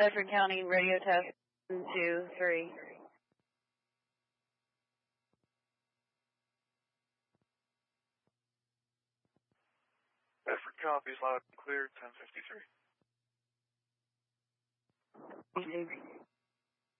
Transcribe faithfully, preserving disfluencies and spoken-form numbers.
Bedford County radio test one, two, three. Bedford copies loud and clear, ten fifty-three. Easy.